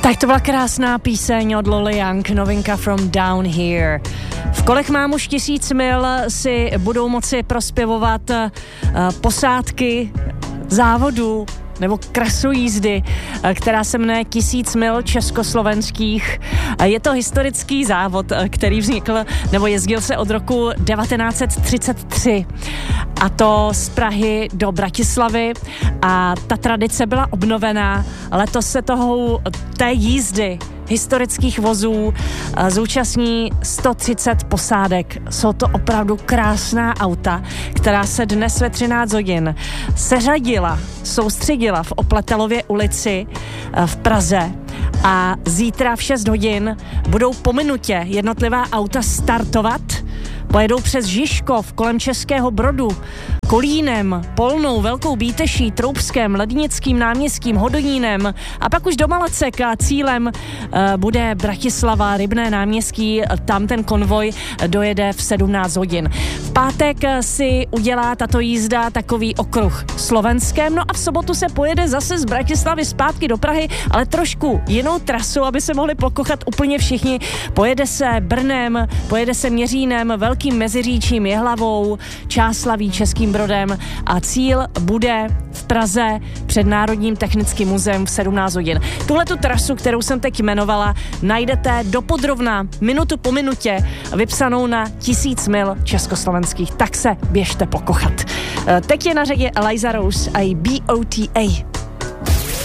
Tak to byla krásná píseň od Loli Young, novinka From Down Here. V kolech mám už 1000 mil si budou moci prospěvovat posádky závodů nebo krasojízdy, která se jmenuje 1000 mil československých. Je to historický závod, který vznikl nebo jezdil se od roku 1933. A to z Prahy do Bratislavy a ta tradice byla obnovená. Letos se té jízdy historických vozů zúčastní 130 posádek. Jsou to opravdu krásná auta, která se dnes ve 13 hodin soustředila v Opletelově ulici v Praze a zítra v 6 hodin budou po minutě jednotlivá auta startovat. Pojedou přes Žižkov, kolem Českého Brodu, Kolínem, Polnou, Velkou Bíteší, Troubskem, Lednickým náměstím, Hodonínem a pak už do Malacek a cílem bude Bratislava, Rybné náměstí, tam ten konvoj dojede v 17 hodin. V pátek si udělá tato jízda takový okruh Slovenskem, no a v sobotu se pojede zase z Bratislavy zpátky do Prahy, ale trošku jinou trasu, aby se mohli pokochat úplně všichni. Pojede se Brnem, pojede se Měřínem, Velkým Meziříčím, Jihlavou, Čáslaví, Českým Brodem a cíl bude v Praze před Národním technickým muzeem v 17 hodin. Tuhletu trasu, kterou jsem teď jmenovala, najdete dopodrobna, minutu po minutě, vypsanou na 1000 mil československých. Tak se běžte pokochat. Teď je na řadě Eliza Rose a její BOTA.